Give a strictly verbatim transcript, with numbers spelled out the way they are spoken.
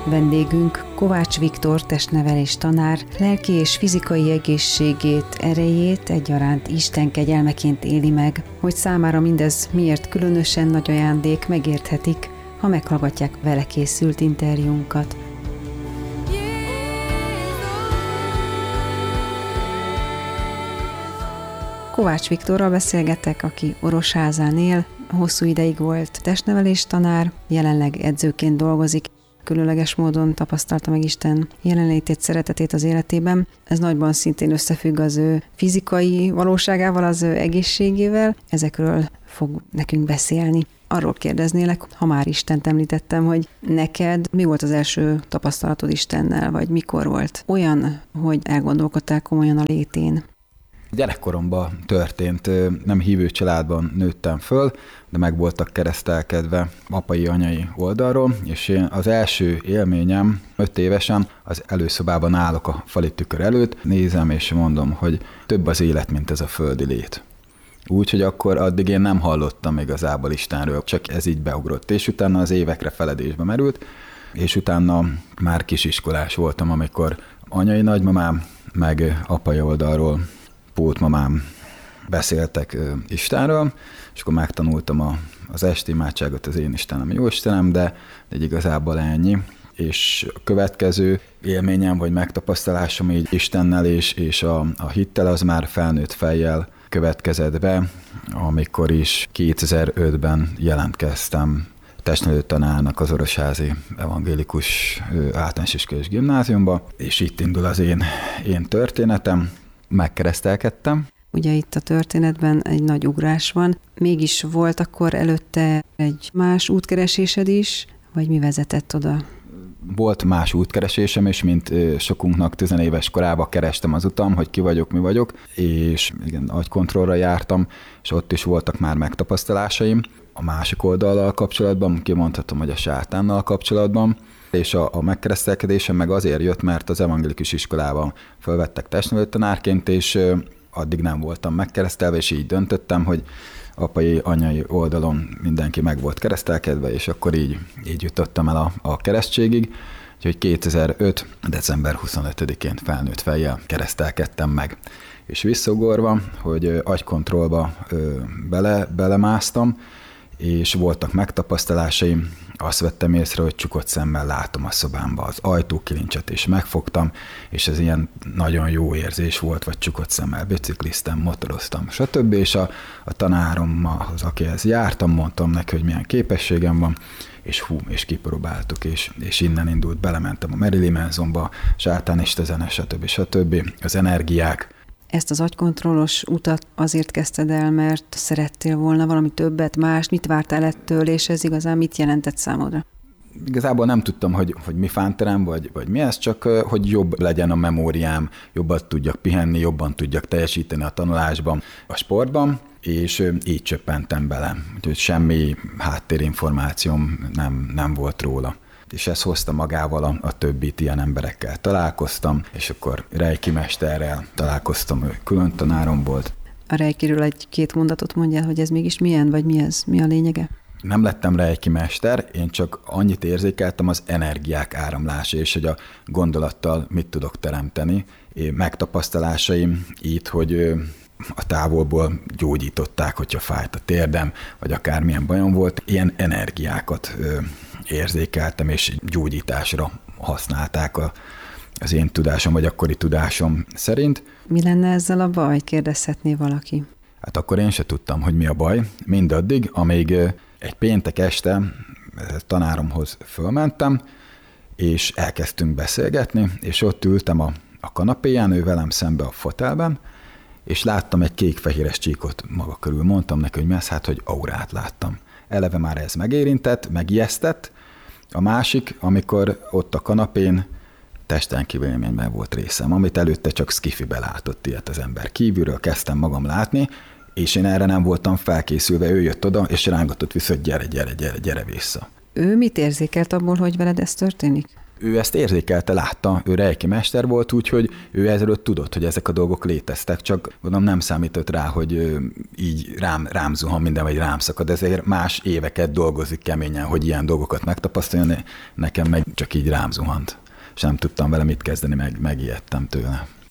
Vendégünk Kovács Viktor testnevelés tanár, lelki és fizikai egészségét, erejét egyaránt Isten kegyelmeként éli meg. Hogy számára mindez miért különösen nagy ajándék, megérthetik, ha meghallgatják vele készült interjúnkat. Kovács Viktorral beszélgetek, aki Orosházán él, hosszú ideig volt testnevelés tanár, jelenleg edzőként dolgozik. Különleges módon tapasztalta meg Isten jelenlétét, szeretetét az életében. Ez nagyban szintén összefügg az ő fizikai valóságával, az ő egészségével. Ezekről fog nekünk beszélni. Arról kérdeznélek, ha már Istent említettem, hogy neked mi volt az első tapasztalatod Istennel, vagy mikor volt olyan, hogy elgondolkodtál komolyan a létén? Gyerekkoromban történt, nem hívő családban nőttem föl, de meg voltak keresztelkedve apai, anyai oldalról, és én az első élményem öt évesen az előszobában állok a fali tükör előtt, nézem és mondom, hogy több az élet, mint ez a földi lét. Úgyhogy akkor addig én nem hallottam igazából Istenről, csak ez így beugrott, és utána az évekre feledésbe merült, és utána már kisiskolás voltam, amikor anyai nagymamám, meg apai oldalról pótmamám beszéltek Istenről, és akkor megtanultam a, az esti imádságot, az én Istenem, jó Istenem, de, de igazából ennyi. És a következő élményem, vagy megtapasztalásom így Istennel és, és a, a hittel az már felnőtt fejjel következett be, amikor is kétezer-ötben jelentkeztem testnevelő tanárnak az Orosházi Evangélikus Általános Iskolai Gimnáziumba, és itt indul az én, én történetem. Megkeresztelkedtem. Ugye itt a történetben egy nagy ugrás van. Mégis volt akkor előtte egy más útkeresésed is, vagy mi vezetett oda? Volt más útkeresésem, és mint sokunknak tizenéves korában kerestem az utam, hogy ki vagyok, mi vagyok, és igen, agykontrollra jártam, és ott is voltak már megtapasztalásaim. A másik oldallal kapcsolatban, kimondhatom, hogy a sátánnal kapcsolatban, és a, a megkeresztelkedésem meg azért jött, mert az evangélikus iskolában felvettek testnevelő tanárként, és ö, addig nem voltam megkeresztelve, és így döntöttem, hogy apai, anyai oldalon mindenki meg volt keresztelkedve, és akkor így, így jutottam el a, a keresztségig, úgyhogy kétezer-öt. december huszonötödikén felnőtt fejjel keresztelkedtem meg. És visszagorva, hogy ö, agykontrollba ö, bele, belemásztam, és voltak megtapasztalásaim, azt vettem észre, hogy csukott szemmel látom a szobámba az ajtókilincset, és megfogtam, és ez ilyen nagyon jó érzés volt, vagy csukott szemmel bicikliztem, motoroztam, stb. És a, a tanáromhoz, akihez jártam, mondtam neki, hogy milyen képességem van, és hú, és kipróbáltuk, és, és innen indult, belementem a Marilyn Mansonba, sátánista zene, stb. stb. Az energiák. Ezt az agykontrollos utat azért kezdted el, mert szerettél volna valami többet, más, mit vártál ettől, és ez igazán mit jelentett számodra? Igazából nem tudtam, hogy, hogy mi fánterem, vagy, vagy mi ez, csak hogy jobb legyen a memóriám, jobban tudjak pihenni, jobban tudjak teljesíteni a tanulásban, a sportban, és így csöppentem bele. Úgyhogy semmi háttérinformációm nem, nem volt róla. És ez hozta magával a, a többit, ilyen emberekkel találkoztam, és akkor Reiki mesterrel találkoztam, ő külön tanárom volt. A Reikiről egy-két mondatot mondjál, hogy ez mégis milyen, vagy mi ez, mi a lényege? Nem lettem Reiki mester, én csak annyit érzékeltem az energiák áramlása, és hogy a gondolattal mit tudok teremteni. Én megtapasztalásaim itt, hogy a távolból gyógyították, hogyha fájt a térdem, vagy akármilyen bajom volt, ilyen energiákat érzékeltem, és gyógyításra használták a, az én tudásom, vagy akkori tudásom szerint. Mi lenne ezzel a baj, kérdezhetné valaki? Hát akkor én se tudtam, hogy mi a baj, mindaddig, amíg egy péntek este tanáromhoz fölmentem, és elkezdtünk beszélgetni, és ott ültem a, a kanapéján, ő velem szembe a fotelben, és láttam egy kék-fehéres csíkot maga körül. Mondtam neki, hogy mi ez, hát, hogy aurát láttam. Eleve már ez megérintett, megijesztett. A másik, amikor ott a kanapén testen kívül élményben volt részem, amit előtte csak skifibe látott ilyet az ember. Kívülről kezdtem magam látni, és én erre nem voltam felkészülve. Ő jött oda, és rángatott vissza, hogy gyere, gyere, gyere, gyere vissza. Ő mit érzékelt abból, hogy veled ez történik? Ő ezt érzékelte, látta, ő reiki mester volt, úgyhogy ő ezelőtt tudott, hogy ezek a dolgok léteztek, csak mondom, nem számított rá, hogy így rám, rám zuhan minden, vagy rám szakad, ezért más éveket dolgozik keményen, hogy ilyen dolgokat megtapasztaljon, nekem meg csak így rám zuhant, és nem tudtam vele mit kezdeni, meg, megijedtem tőle.